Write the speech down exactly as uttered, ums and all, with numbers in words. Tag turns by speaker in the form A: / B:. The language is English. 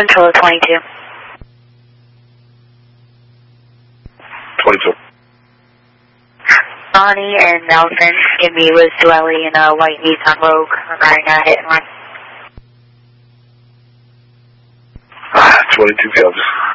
A: Control twenty-two.
B: twenty-two.
A: Bonnie and Nelson give me Liz Dwelly in a white Nissan Rogue regarding a hit and run.
B: twenty-two, Calvin.